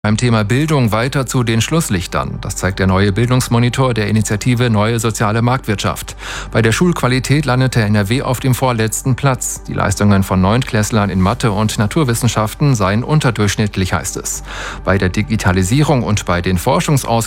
Beim Thema Bildung weiter zu den Schlusslichtern. Das zeigt der neue Bildungsmonitor der Initiative Neue Soziale Marktwirtschaft. Bei der Schulqualität landete NRW auf dem vorletzten Platz. Die Leistungen von Neuntklässlern in Mathe und Naturwissenschaften seien unterdurchschnittlich, heißt es. Bei der Digitalisierung und bei den